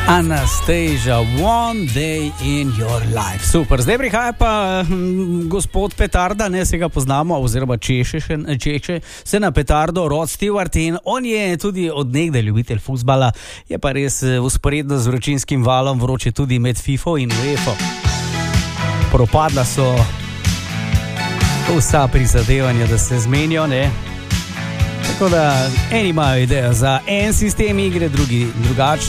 Anastasia, One Day in Your Life. Super, zdaj prihaja pa gospod Petarda, ne se ga poznamo, oziroma Češe se na Petardo, Rod Stewart, in on je tudi od nekdaj ljubitelj fuzbala, je pa res usporedno z vročinskim valom vroče tudi med FIFO in UEFA. Propadla so vsa prizadevanja, da se zmenijo, ne? Tako da eni imajo idejo za en sistem igre, drugi drugačen.